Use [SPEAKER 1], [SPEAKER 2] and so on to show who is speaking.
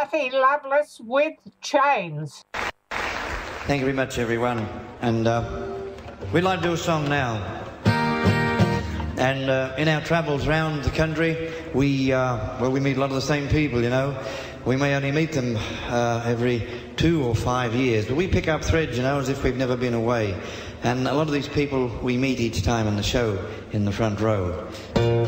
[SPEAKER 1] Matty Loveless with Chains.
[SPEAKER 2] Thank you very much, everyone. And we'd like to do a song now. And in our travels around the country, we meet a lot of the same people, you know. We may only meet them every 2 or 5 years, but we pick up threads, you know, as if we've never been away. And a lot of these people we meet each time in the show in the front row.